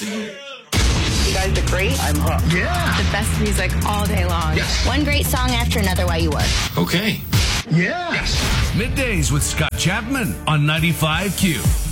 You guys are great. I'm hooked. Yeah. The best music all day long. Yes. One great song after another while you work. Okay. Yeah. Middays with Scott Chapman on 95Q.